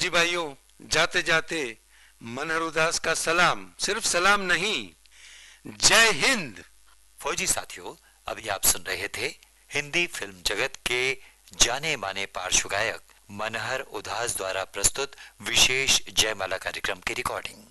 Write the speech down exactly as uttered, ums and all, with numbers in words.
फौजी भाइयों, जाते जाते मनहर उदास का सलाम, सिर्फ सलाम नहीं, जय हिंद। फौजी साथियों, अभी आप सुन रहे थे हिंदी फिल्म जगत के जाने माने पार्श्व गायक मनहर उदास द्वारा प्रस्तुत विशेष जयमाला कार्यक्रम की रिकॉर्डिंग।